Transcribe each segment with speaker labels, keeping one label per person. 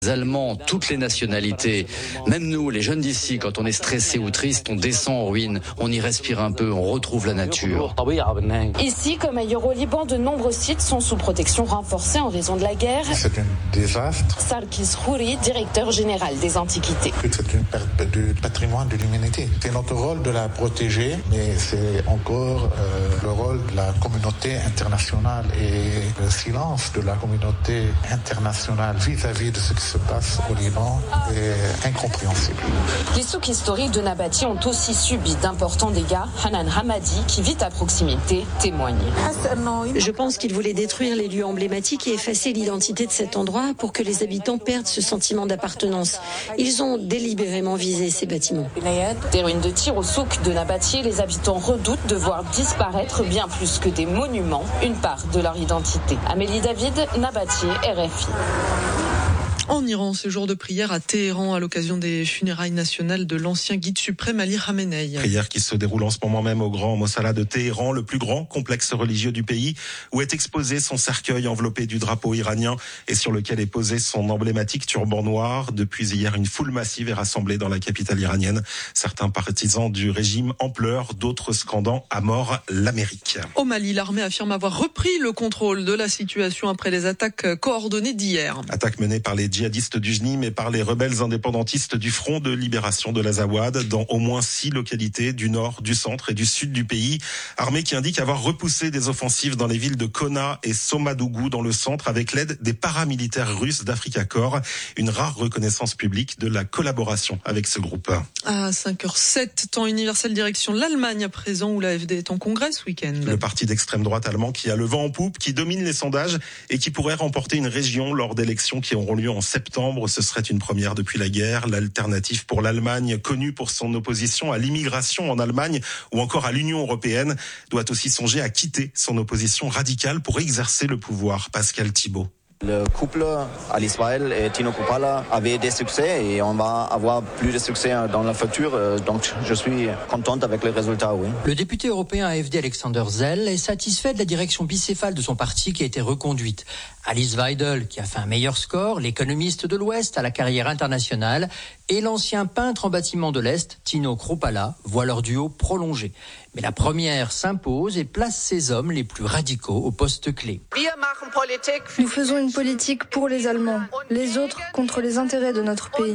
Speaker 1: Allemands, toutes les nationalités, même nous, les jeunes d'ici, quand on est stressé ou triste, on descend en ruine, on y respire un peu, on retrouve la nature.
Speaker 2: Ici, comme ailleurs au Liban, de nombreux sites sont sous protection renforcée en raison de la guerre.
Speaker 3: C'est un désastre.
Speaker 2: Sarkis Khouri, directeur général des Antiquités.
Speaker 3: C'est une perte du patrimoine de l'humanité. C'est notre rôle de la protéger, mais c'est encore le rôle de la communauté internationale et le silence de la communauté internationale vis-à-vis de ce qui se passe au Liban est incompréhensible.
Speaker 2: Les souks historiques de Nabati ont aussi subi d'importants dégâts. Hanan Hamadi, qui vit à proximité, témoigne.
Speaker 4: Je pense qu'ils voulaient détruire les lieux emblématiques et effacer l'identité de cet endroit pour que les habitants perdent ce sentiment d'appartenance. Ils ont délibérément visé ces bâtiments.
Speaker 2: Des ruines de tir au souk de Nabati, les habitants redoutent de voir disparaître bien plus que des monuments, une part de leur identité. Amélie David, Nabati, RFI.
Speaker 5: En Iran, ce jour de prière à Téhéran à l'occasion des funérailles nationales de l'ancien guide suprême Ali Khamenei.
Speaker 6: Prière qui se déroule en ce moment même au Grand Mosala de Téhéran, le plus grand complexe religieux du pays, où est exposé son cercueil enveloppé du drapeau iranien et sur lequel est posé son emblématique turban noir. Depuis hier, une foule massive est rassemblée dans la capitale iranienne. Certains partisans du régime en pleurs, d'autres scandant à mort l'Amérique.
Speaker 5: Au Mali, l'armée affirme avoir repris le contrôle de la situation après les attaques coordonnées d'hier.
Speaker 6: Attaques menées par les djihadistes du JNIM et par les rebelles indépendantistes du Front de libération de l'Azawad dans au moins 6 localités du nord, du centre et du sud du pays. Armée qui indique avoir repoussé des offensives dans les villes de Kona et Somadougou dans le centre avec l'aide des paramilitaires russes d'Africa Corps. Une rare reconnaissance publique de la collaboration avec ce groupe.
Speaker 5: À 5h07, temps universel direction l'Allemagne à présent où l'AfD est en congrès ce week-end.
Speaker 6: Le parti d'extrême droite allemand qui a le vent en poupe, qui domine les sondages et qui pourrait remporter une région lors d'élections qui auront lieu en septembre. Ce serait une première depuis la guerre. L'alternative pour l'Allemagne, connue pour son opposition à l'immigration en Allemagne ou encore à l'Union européenne, doit aussi songer à quitter son opposition radicale pour exercer le pouvoir. Pascal Thibault.
Speaker 7: Le couple Alice Weidel et Tino Kruppala avait des succès et on va avoir plus de succès dans le futur. Donc je suis contente avec les résultats, oui.
Speaker 8: Le député européen AfD Alexander Zell est satisfait de la direction bicéphale de son parti qui a été reconduite. Alice Weidel, qui a fait un meilleur score, l'économiste de l'Ouest à la carrière internationale, et l'ancien peintre en bâtiment de l'Est, Tino Kruppala, voient leur duo prolongé. Mais la première s'impose et place ses hommes les plus radicaux au poste clé.
Speaker 9: Nous faisons une politique pour les Allemands, les autres contre les intérêts de notre pays.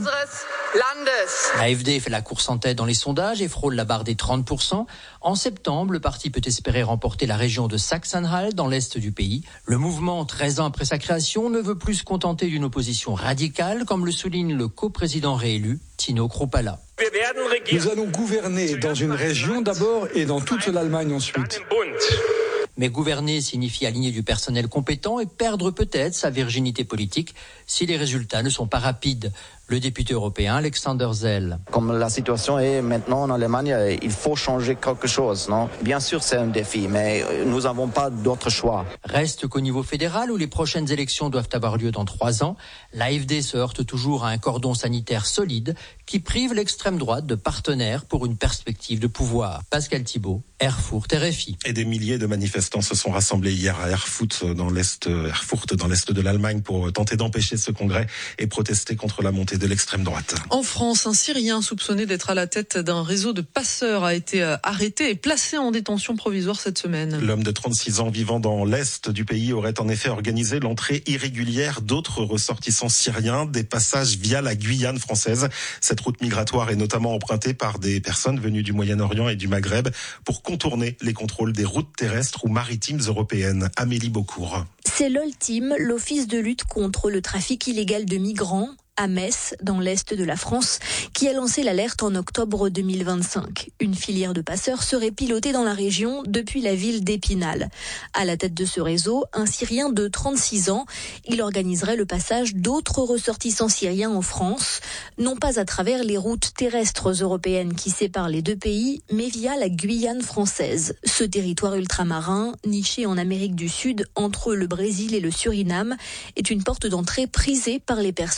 Speaker 8: L'AfD fait la course en tête dans les sondages et frôle la barre des 30%. En septembre, le parti peut espérer remporter la région de Sachsen-Anhalt dans l'est du pays. Le mouvement, 13 ans après sa création, ne veut plus se contenter d'une opposition radicale, comme le souligne le coprésident réélu, Tino Kruppala.
Speaker 10: Nous allons gouverner dans une région d'abord et dans toute l'Allemagne ensuite.
Speaker 8: Mais gouverner signifie aligner du personnel compétent et perdre peut-être sa virginité politique si les résultats ne sont pas rapides. Le député européen Alexander Zell.
Speaker 7: Comme la situation est maintenant en Allemagne, il faut changer quelque chose, non ? Bien sûr, c'est un défi, mais nous n'avons pas d'autre choix.
Speaker 8: Reste qu'au niveau fédéral, où les prochaines élections doivent avoir lieu dans 3 ans, l'AfD se heurte toujours à un cordon sanitaire solide qui prive l'extrême droite de partenaires pour une perspective de pouvoir. Pascal Thibault, Erfurt, RFI.
Speaker 6: Et des milliers de manifestants se sont rassemblés hier à Erfurt dans l'est de l'Allemagne pour tenter d'empêcher ce congrès et protester contre la montée de l'extrême droite.
Speaker 5: En France, un Syrien soupçonné d'être à la tête d'un réseau de passeurs a été arrêté et placé en détention provisoire cette semaine.
Speaker 6: L'homme de 36 ans vivant dans l'est du pays aurait en effet organisé l'entrée irrégulière d'autres ressortissants syriens, des passages via la Guyane française. Cette route migratoire est notamment empruntée par des personnes venues du Moyen-Orient et du Maghreb pour contourner les contrôles des routes terrestres ou maritimes européennes. Amélie Beaucourt.
Speaker 11: C'est l'OLTIM, l'Office de lutte contre le trafic illégal de migrants, à Metz, dans l'est de la France, qui a lancé l'alerte en octobre 2025. Une filière de passeurs serait pilotée dans la région depuis la ville d'Épinal. À la tête de ce réseau, un Syrien de 36 ans. Il organiserait le passage d'autres ressortissants syriens en France, non pas à travers les routes terrestres européennes qui séparent les deux pays, mais via la Guyane française. Ce territoire ultramarin, niché en Amérique du Sud entre le Brésil et le Suriname, est une porte d'entrée prisée par les personnes qui veulent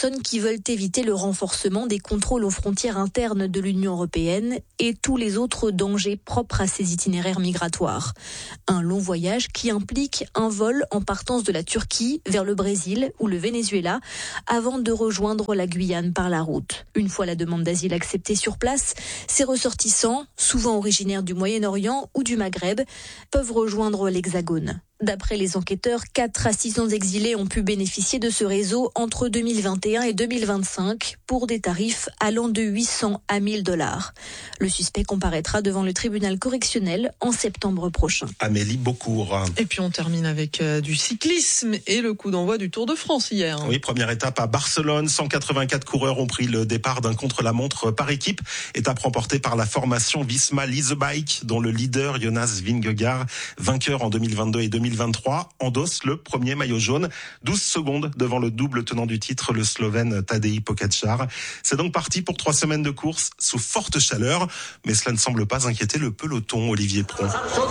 Speaker 11: veulent éviter le renforcement des contrôles aux frontières internes de l'Union européenne et tous les autres dangers propres à ces itinéraires migratoires. Un long voyage qui implique un vol en partance de la Turquie vers le Brésil ou le Venezuela avant de rejoindre la Guyane par la route. Une fois la demande d'asile acceptée sur place, ces ressortissants, souvent originaires du Moyen-Orient ou du Maghreb, peuvent rejoindre l'Hexagone. D'après les enquêteurs, 4 à 600 exilés ont pu bénéficier de ce réseau entre 2021 et 2025 pour des tarifs allant de 800 à 1000 $. Le suspect comparaîtra devant le tribunal correctionnel en septembre prochain.
Speaker 6: Amélie Beaucourt.
Speaker 5: Et puis on termine avec du cyclisme et le coup d'envoi du Tour de France hier.
Speaker 6: Oui, première étape à Barcelone. 184 coureurs ont pris le départ d'un contre-la-montre par équipe. Étape remportée par la formation Visma Lease Bike, dont le leader Jonas Vingegaard, vainqueur en 2022 et 2023, endosse le premier maillot jaune. 12 secondes devant le double tenant du titre, le Slovène Tadej Pogačar. C'est donc parti pour 3 semaines de course sous forte chaleur. Mais cela ne semble pas inquiéter le peloton, Olivier Pron.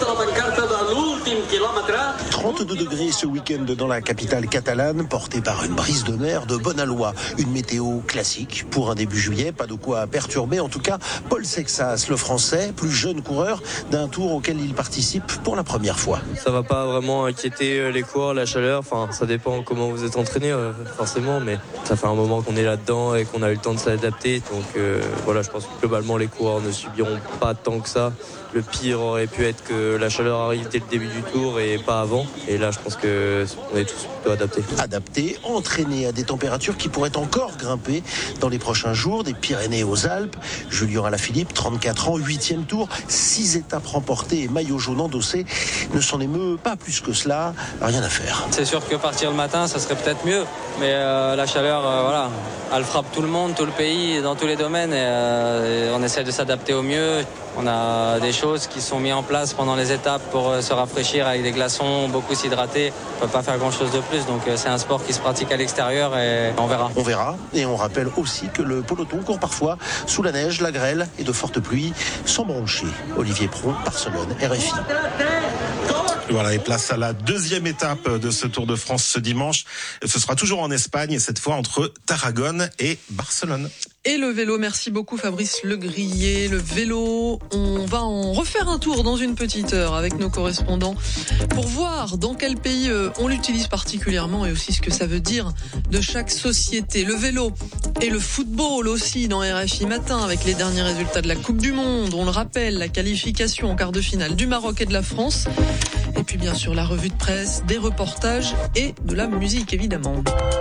Speaker 12: 32 degrés ce week-end dans la capitale catalane, portée par une brise de mer de bon aloi. Une météo classique pour un début juillet, pas de quoi perturber. En tout cas, Paul Sexas, le Français, plus jeune coureur d'un tour auquel il participe pour la première fois.
Speaker 13: Ça va pas vraiment inquiéter les coureurs, la chaleur. Enfin, ça dépend comment vous êtes entraîné, forcément, mais ça fait un moment qu'on est là-dedans et qu'on a eu le temps de s'adapter. Donc voilà, je pense que globalement les coureurs ne subiront pas tant que ça. Le pire aurait pu être que la chaleur arrive dès le début du tour et pas avant. Et là, je pense qu'on est tous plutôt adaptés.
Speaker 12: Adaptés, entraînés à des températures qui pourraient encore grimper dans les prochains jours, des Pyrénées aux Alpes. Julien Alaphilippe, 34 ans, 8e tour, 6 étapes remportées et maillot jaune endossé, ne s'en émeut pas plus que cela, rien à faire.
Speaker 14: C'est sûr que partir le matin, ça serait peut-être mieux, mais la chaleur, voilà, elle frappe tout le monde, tout le pays, dans tous les domaines, et on essaie de s'adapter au mieux. On a des choses qui sont mises en place pendant les étapes pour se rafraîchir avec des glaçons, beaucoup s'hydrater. On ne peut pas faire grand-chose de plus, donc c'est un sport qui se pratique à l'extérieur et on verra.
Speaker 12: On verra, et on rappelle aussi que le peloton court parfois sous la neige, la grêle et de fortes pluies, sans broncher. Olivier Pron, Barcelone, RFI.
Speaker 6: Voilà, et place à la 2e étape de ce Tour de France ce dimanche. Ce sera toujours en Espagne, et cette fois entre Tarragone et Barcelone.
Speaker 5: Et le vélo, merci beaucoup Fabrice Legrier. Le vélo, on va en refaire un tour dans une petite heure avec nos correspondants pour voir dans quel pays on l'utilise particulièrement et aussi ce que ça veut dire de chaque société. Le vélo et le football aussi dans RFI Matin avec les derniers résultats de la Coupe du Monde. On le rappelle, la qualification en quart de finale du Maroc et de la France. Et puis bien sûr la revue de presse, des reportages et de la musique évidemment.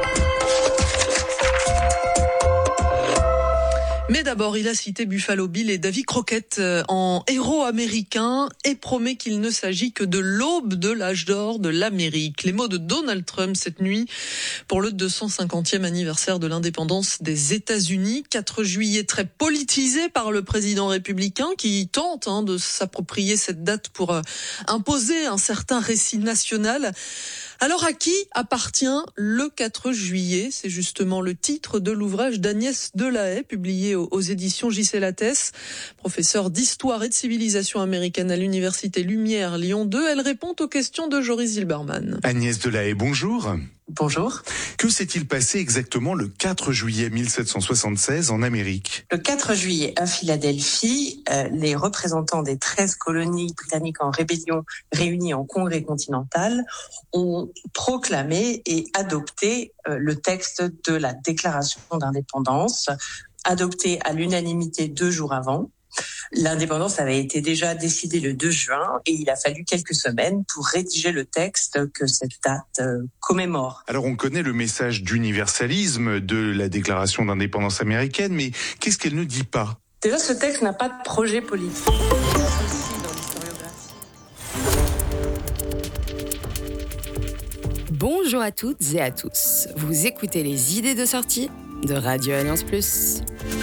Speaker 5: Mais d'abord, il a cité Buffalo Bill et Davy Crockett en héros américains et promet qu'il ne s'agit que de l'aube de l'âge d'or de l'Amérique. Les mots de Donald Trump cette nuit pour le 250e anniversaire de l'indépendance des États-Unis. 4 juillet très politisé par le président républicain qui tente de s'approprier cette date pour imposer un certain récit national. Alors à qui appartient le 4 juillet ? C'est justement le titre de l'ouvrage d'Agnès Delahaye, publié aux éditions J.C. Lattès, professeure d'histoire et de civilisation américaine à l'université Lumière Lyon 2. Elle répond aux questions de Joris Zilberman.
Speaker 15: Agnès Delahaye, bonjour.
Speaker 16: Bonjour.
Speaker 15: Que s'est-il passé exactement le 4 juillet 1776 en Amérique ?
Speaker 16: Le 4 juillet à Philadelphie, les représentants des 13 colonies britanniques en rébellion réunis en congrès continental ont proclamé et adopté le texte de la déclaration d'indépendance, adopté à l'unanimité 2 jours avant. L'indépendance avait été déjà décidée le 2 juin et il a fallu quelques semaines pour rédiger le texte que cette date commémore.
Speaker 15: Alors on connaît le message d'universalisme de la déclaration d'indépendance américaine, mais qu'est-ce qu'elle ne dit pas ?
Speaker 16: Déjà, ce texte n'a pas de projet politique.
Speaker 17: Bonjour à toutes et à tous. Vous écoutez les idées de sortie de Radio Alliance Plus.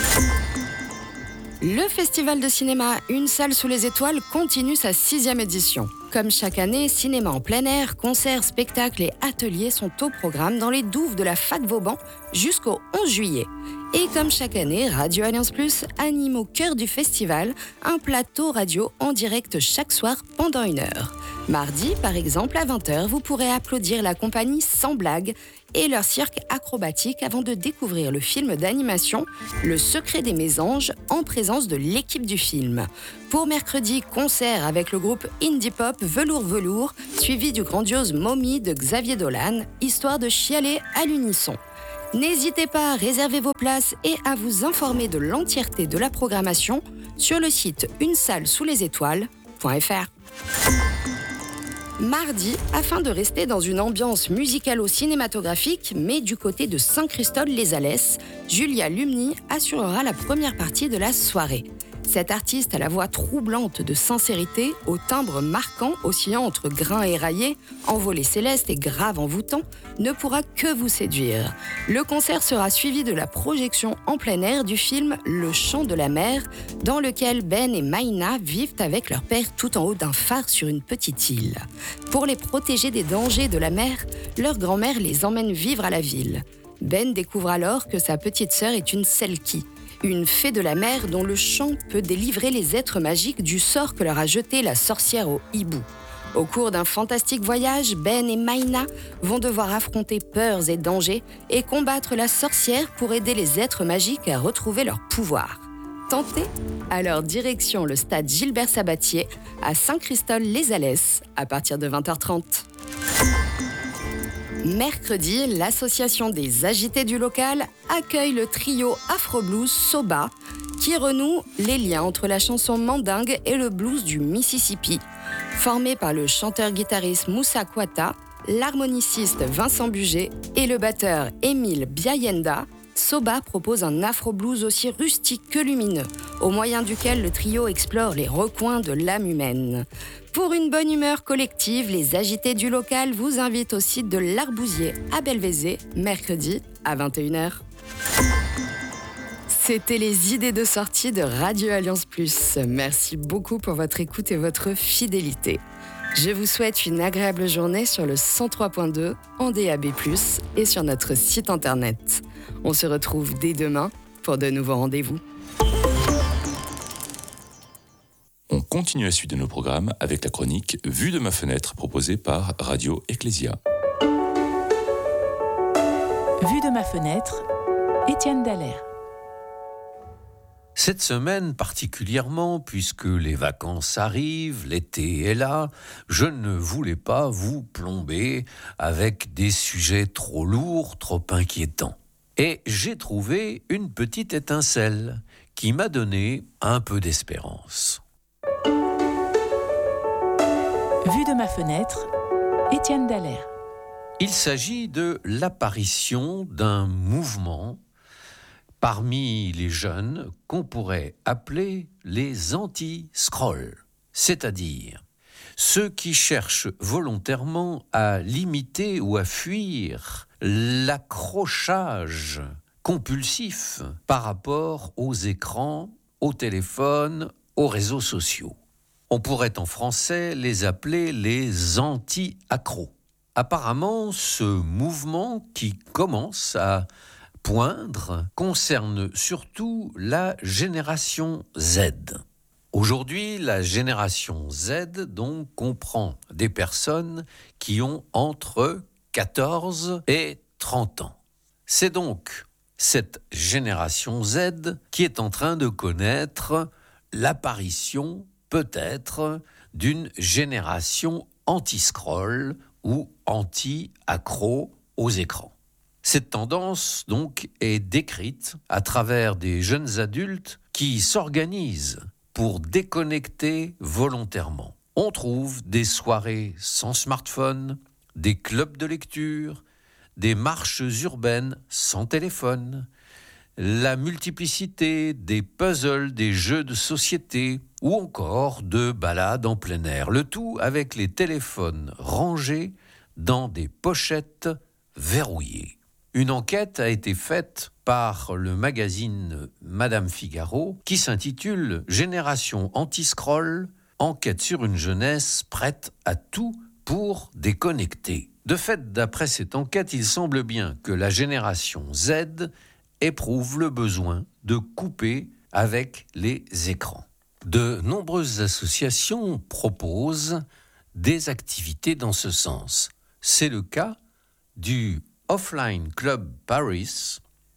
Speaker 17: Le festival de cinéma Une salle sous les étoiles continue sa 6e édition. Comme chaque année, cinéma en plein air, concerts, spectacles et ateliers sont au programme dans les douves de la Fac Vauban jusqu'au 11 juillet. Et comme chaque année, Radio Alliance Plus anime au cœur du festival un plateau radio en direct chaque soir pendant 1 heure. Mardi, par exemple, à 20h, vous pourrez applaudir la compagnie Sans Blague et leur cirque acrobatique avant de découvrir le film d'animation Le Secret des Mésanges en présence de l'équipe du film. Pour mercredi, concert avec le groupe indie pop Velours Velours, suivi du grandiose Mommy de Xavier Dolan, histoire de chialer à l'unisson. N'hésitez pas à réserver vos places et à vous informer de l'entièreté de la programmation sur le site unesallesouslesétoiles.fr. Mardi, afin de rester dans une ambiance musicalo-cinématographique, mais du côté de Saint-Christol-les-Alès, Julia Lumni assurera la première partie de la soirée. Cette artiste à la voix troublante de sincérité, au timbre marquant oscillant entre grain éraillé, envolé céleste et grave envoûtant, ne pourra que vous séduire. Le concert sera suivi de la projection en plein air du film Le Chant de la mer, dans lequel Ben et Maïna vivent avec leur père tout en haut d'un phare sur une petite île. Pour les protéger des dangers de la mer, leur grand-mère les emmène vivre à la ville. Ben découvre alors que sa petite sœur est une Selkie, une fée de la mer dont le chant peut délivrer les êtres magiques du sort que leur a jeté la sorcière au hibou. Au cours d'un fantastique voyage, Ben et Maïna vont devoir affronter peurs et dangers et combattre la sorcière pour aider les êtres magiques à retrouver leur pouvoir. Tenté ? Alors direction le stade Gilbert Sabatier à Saint-Christol-les-Alès à partir de 20h30. Mercredi, l'association des agités du local accueille le trio Afro-Blues Soba qui renoue les liens entre la chanson mandingue et le blues du Mississippi. Formé par le chanteur-guitariste Moussa Kouata, l'harmoniciste Vincent Buget et le batteur Émile Biayenda, Soba propose un afro-blues aussi rustique que lumineux, au moyen duquel le trio explore les recoins de l'âme humaine. Pour une bonne humeur collective, les agités du local vous invitent au site de l'Arbousier à Belvézé, mercredi à 21h. C'était les idées de sortie de Radio Alliance Plus. Merci beaucoup pour votre écoute et votre fidélité. Je vous souhaite une agréable journée sur le 103.2 en DAB+, et sur notre site internet. On se retrouve dès demain pour de nouveaux rendez-vous.
Speaker 18: On continue la suite de nos programmes avec la chronique Vue de ma fenêtre proposée par Radio Ecclésia.
Speaker 19: Vue de ma fenêtre, Étienne Dallaire.
Speaker 20: Cette semaine particulièrement, puisque les vacances arrivent, l'été est là, je ne voulais pas vous plomber avec des sujets trop lourds, trop inquiétants. Et j'ai trouvé une petite étincelle qui m'a donné un peu d'espérance.
Speaker 19: Vue de ma fenêtre, Étienne Dallaire.
Speaker 20: Il s'agit de l'apparition d'un mouvement parmi les jeunes qu'on pourrait appeler les anti-scroll, c'est-à-dire ceux qui cherchent volontairement à limiter ou à fuir l'accrochage compulsif par rapport aux écrans, aux téléphones, aux réseaux sociaux. On pourrait en français les appeler les anti-accros. Apparemment, ce mouvement qui commence à poindre concerne surtout la génération Z. Aujourd'hui, la génération Z donc comprend des personnes qui ont entre 14 et 30 ans. C'est donc cette génération Z qui est en train de connaître l'apparition peut-être d'une génération anti-scroll ou anti-accro aux écrans. Cette tendance, donc, est décrite à travers des jeunes adultes qui s'organisent pour déconnecter volontairement. On trouve des soirées sans smartphone, des clubs de lecture, des marches urbaines sans téléphone, la multiplicité des puzzles, des jeux de société ou encore de balades en plein air. Le tout avec les téléphones rangés dans des pochettes verrouillées. Une enquête a été faite par le magazine Madame Figaro qui s'intitule « Génération anti-scroll, enquête sur une jeunesse prête à tout pour déconnecter ». De fait, d'après cette enquête, il semble bien que la génération Z éprouvent le besoin de couper avec les écrans. De nombreuses associations proposent des activités dans ce sens. C'est le cas du Offline Club Paris,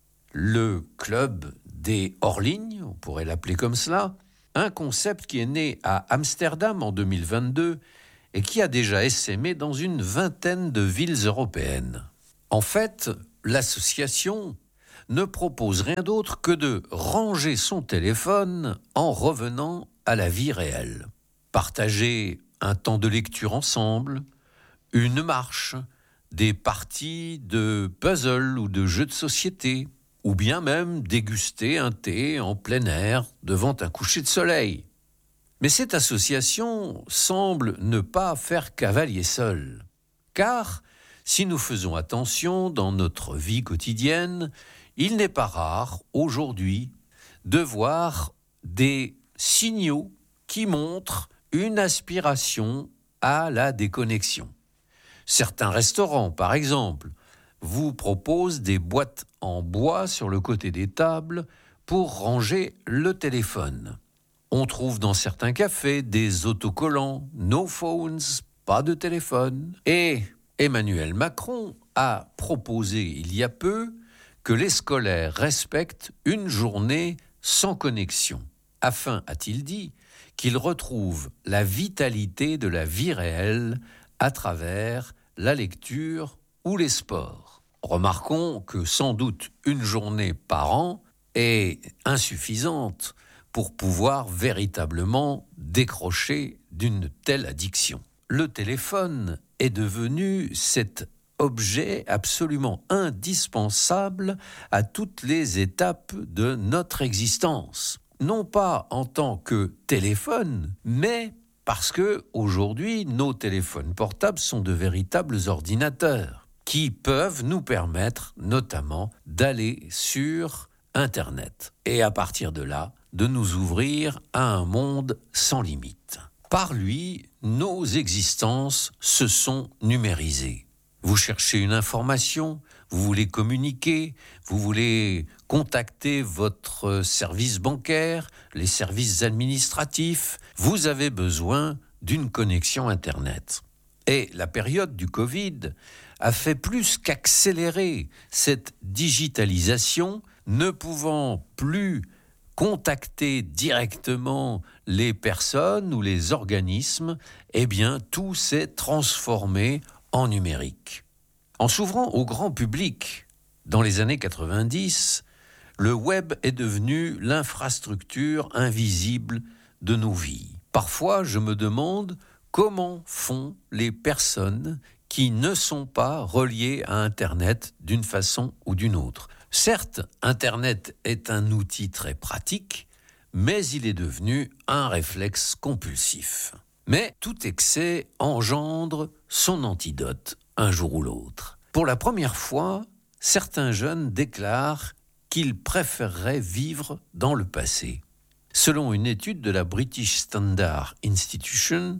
Speaker 20: le club des hors-lignes, on pourrait l'appeler comme cela, un concept qui est né à Amsterdam en 2022 et qui a déjà essaimé dans une vingtaine de villes européennes. En fait, l'association ne propose rien d'autre que de ranger son téléphone en revenant à la vie réelle. Partager un temps de lecture ensemble, une marche, des parties de puzzle ou de jeux de société, ou bien même déguster un thé en plein air devant un coucher de soleil. Mais cette association semble ne pas faire cavalier seul, car si nous faisons attention dans notre vie quotidienne, il n'est pas rare aujourd'hui de voir des signaux qui montrent une aspiration à la déconnexion. Certains restaurants, par exemple, vous proposent des boîtes en bois sur le côté des tables pour ranger le téléphone. On trouve dans certains cafés des autocollants « No phones », pas de téléphone. Et Emmanuel Macron a proposé il y a peu que les scolaires respectent une journée sans connexion, afin, a-t-il dit, qu'ils retrouvent la vitalité de la vie réelle à travers la lecture ou les sports. Remarquons que sans doute une journée par an est insuffisante pour pouvoir véritablement décrocher d'une telle addiction. Le téléphone est devenu cet objet absolument indispensable à toutes les étapes de notre existence. Non pas en tant que téléphone, mais parce que aujourd'hui, nos téléphones portables sont de véritables ordinateurs qui peuvent nous permettre notamment d'aller sur Internet et à partir de là, de nous ouvrir à un monde sans limite. Par lui, nos existences se sont numérisées. Vous cherchez une information, vous voulez communiquer, vous voulez contacter votre service bancaire, les services administratifs, vous avez besoin d'une connexion Internet. Et la période du Covid a fait plus qu'accélérer cette digitalisation, ne pouvant plus contacter directement les personnes ou les organismes, eh bien tout s'est transformé en numérique. En s'ouvrant au grand public, dans les années 90, le web est devenu l'infrastructure invisible de nos vies. Parfois, je me demande comment font les personnes qui ne sont pas reliées à Internet d'une façon ou d'une autre. Certes, Internet est un outil très pratique, mais il est devenu un réflexe compulsif. Mais tout excès engendre son antidote un jour ou l'autre. Pour la première fois, certains jeunes déclarent qu'ils préféreraient vivre dans le passé. Selon une étude de la British Standard Institution,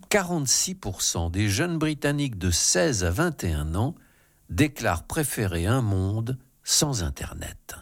Speaker 20: 46% des jeunes Britanniques de 16 à 21 ans déclarent préférer un monde sans Internet.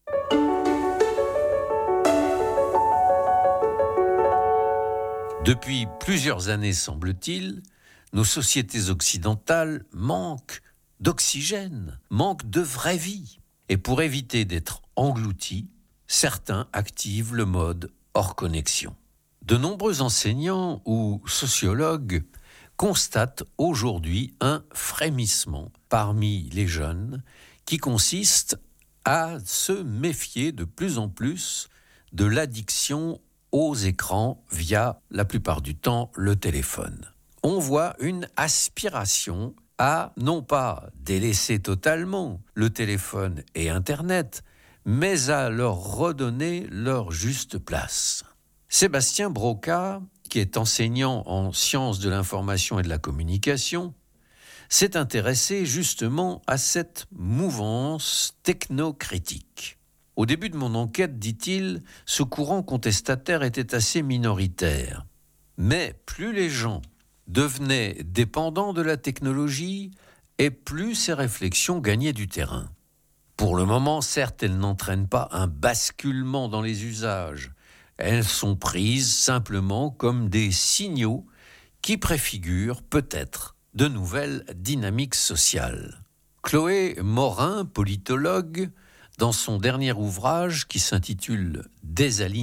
Speaker 20: Depuis plusieurs années, semble-t-il, nos sociétés occidentales manquent d'oxygène, manquent de vraie vie. Et pour éviter d'être engloutis, certains activent le mode hors connexion. De nombreux enseignants ou sociologues constatent aujourd'hui un frémissement parmi les jeunes qui consiste à se méfier de plus en plus de l'addiction aux écrans via, la plupart du temps, le téléphone. On voit une aspiration à non pas délaisser totalement le téléphone et Internet, mais à leur redonner leur juste place. Sébastien Broca, qui est enseignant en sciences de l'information et de la communication, s'est intéressé justement à cette mouvance technocritique. Au début de mon enquête, dit-il, ce courant contestataire était assez minoritaire. Mais plus les gens devenaient dépendants de la technologie, et plus ces réflexions gagnaient du terrain. Pour le moment, certes, elles n'entraînent pas un basculement dans les usages. Elles sont prises simplement comme des signaux qui préfigurent peut-être de nouvelles dynamiques sociales. Chloé Morin, politologue, dans son dernier ouvrage qui s'intitule « Désaligné »,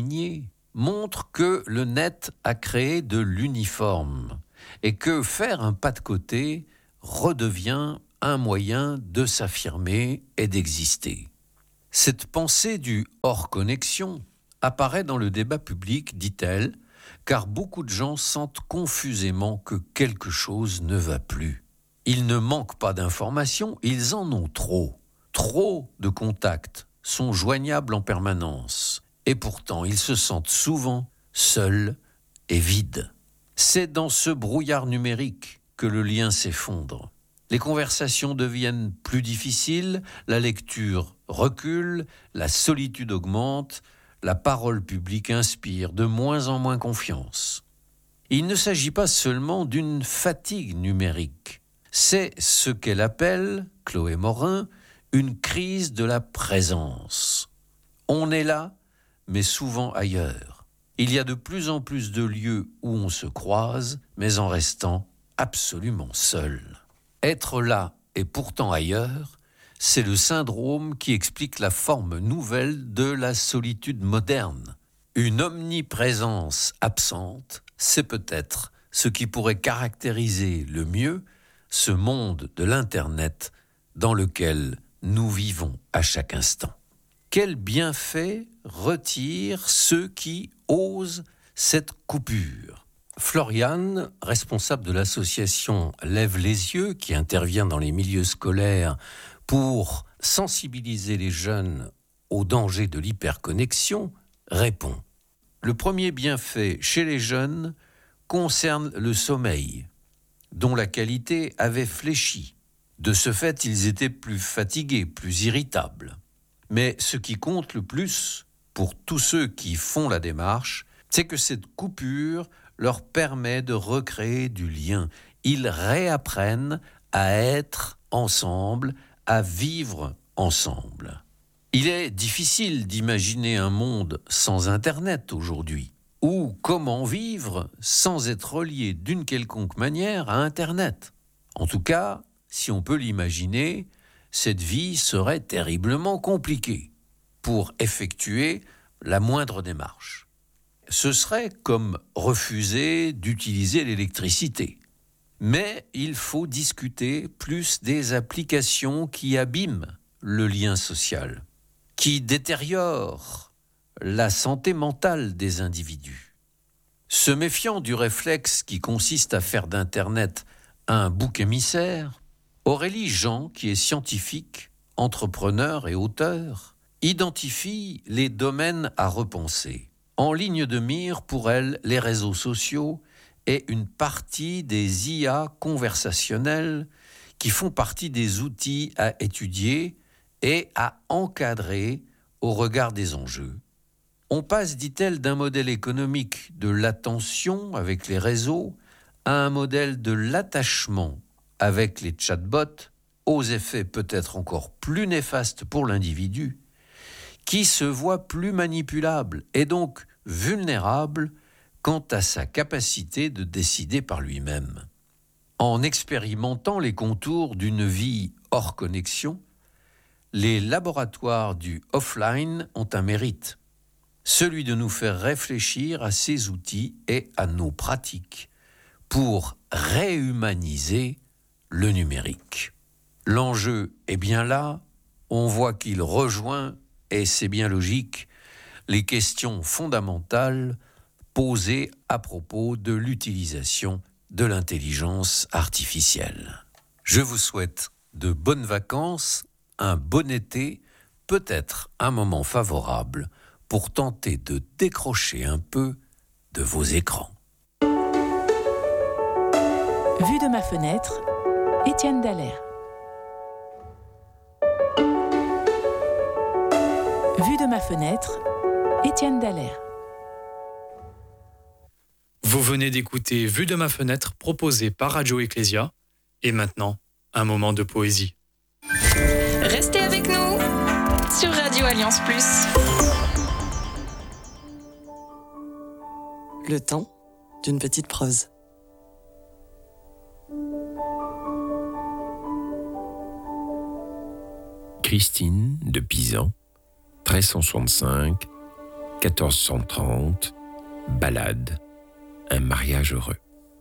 Speaker 20: montre que le net a créé de l'uniforme et que faire un pas de côté redevient un moyen de s'affirmer et d'exister. Cette pensée du hors-connexion apparaît dans le débat public, dit-elle, car beaucoup de gens sentent confusément que quelque chose ne va plus. Ils ne manquent pas d'informations, ils en ont trop. Trop de contacts sont joignables en permanence. Et pourtant, ils se sentent souvent seuls et vides. C'est dans ce brouillard numérique que le lien s'effondre. Les conversations deviennent plus difficiles, la lecture recule, la solitude augmente, la parole publique inspire de moins en moins confiance. Il ne s'agit pas seulement d'une fatigue numérique. C'est ce qu'elle appelle, Chloé Morin, une crise de la présence. On est là, mais souvent ailleurs. Il y a de plus en plus de lieux où on se croise, mais en restant absolument seul. Être là et pourtant ailleurs, c'est le syndrome qui explique la forme nouvelle de la solitude moderne. Une omniprésence absente, c'est peut-être ce qui pourrait caractériser le mieux ce monde de l'Internet dans lequel nous vivons à chaque instant. Quel bienfait retirent ceux qui osent cette coupure ? Floriane, responsable de l'association Lève les yeux, qui intervient dans les milieux scolaires pour sensibiliser les jeunes aux dangers de l'hyperconnexion, répond. Le premier bienfait chez les jeunes concerne le sommeil, dont la qualité avait fléchi. De ce fait, ils étaient plus fatigués, plus irritables. Mais ce qui compte le plus, pour tous ceux qui font la démarche, c'est que cette coupure leur permet de recréer du lien. Ils réapprennent à être ensemble, à vivre ensemble. Il est difficile d'imaginer un monde sans Internet aujourd'hui, ou comment vivre sans être relié d'une quelconque manière à Internet. En tout cas, si on peut l'imaginer, cette vie serait terriblement compliquée pour effectuer la moindre démarche. Ce serait comme refuser d'utiliser l'électricité. Mais il faut discuter plus des applications qui abîment le lien social, qui détériorent la santé mentale des individus. Se méfiant du réflexe qui consiste à faire d'Internet un bouc émissaire, Aurélie Jean, qui est scientifique, entrepreneur et auteur, identifie les domaines à repenser. En ligne de mire, pour elle, les réseaux sociaux et une partie des IA conversationnelles qui font partie des outils à étudier et à encadrer au regard des enjeux. On passe, dit-elle, d'un modèle économique de l'attention avec les réseaux à un modèle de l'attachement avec les chatbots, aux effets peut-être encore plus néfastes pour l'individu, qui se voit plus manipulable et donc vulnérable quant à sa capacité de décider par lui-même. En expérimentant les contours d'une vie hors connexion, les laboratoires du offline ont un mérite, celui de nous faire réfléchir à ces outils et à nos pratiques pour réhumaniser le numérique. L'enjeu est bien là, on voit qu'il rejoint, et c'est bien logique, les questions fondamentales posées à propos de l'utilisation de l'intelligence artificielle. Je vous souhaite de bonnes vacances, un bon été, peut-être un moment favorable pour tenter de décrocher un peu de vos écrans.
Speaker 19: Vue de ma fenêtre, Étienne Dallaire. Vue de ma fenêtre, Étienne Dallaire.
Speaker 21: Vous venez d'écouter Vue de ma fenêtre proposée par Radio Ecclesia. Et maintenant, un moment de poésie.
Speaker 22: Restez avec nous.
Speaker 1: sur Radio Alliance Plus.
Speaker 22: Le temps d'une petite prose.
Speaker 23: Christine de Pisan, 1365, 1430, ballade, un mariage heureux.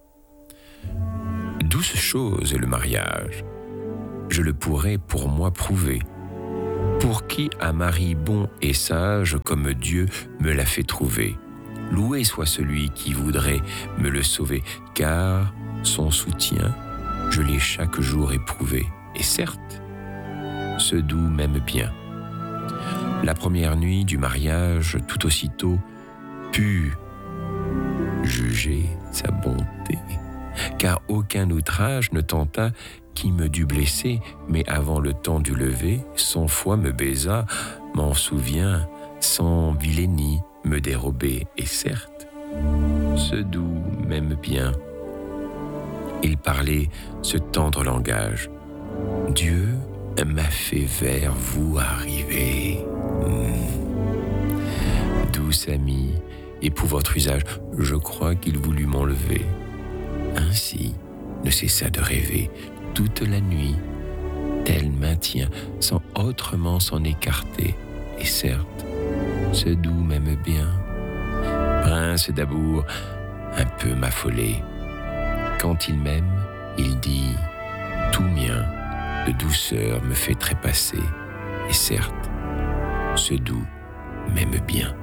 Speaker 23: Douce chose est le mariage, je le pourrais pour moi prouver. Pour qui un mari bon et sage comme Dieu me l'a fait trouver. Loué soit celui qui voudrait me le sauver, car son soutien, je l'ai chaque jour éprouvé. Et certes, ce doux m'aime bien. La première nuit du mariage, tout aussitôt, put juger sa bonté, car aucun outrage ne tenta qui me dut blesser, mais avant le temps du lever, 100 fois me baisa, m'en souviens, sans vilainie me dérober, et certes, ce doux m'aime bien. Il parlait ce tendre langage. Dieu m'a fait vers vous arriver. Douce amie, et pour votre usage, je crois qu'il voulut m'enlever. Ainsi, ne cessa de rêver toute la nuit, tel maintient, sans autrement s'en écarter. Et certes, ce doux m'aime bien. Prince d'amour, un peu m'affolé. Quand il m'aime, il dit tout mien, de douceur me fait trépasser. Et certes, ce doux m'aime bien.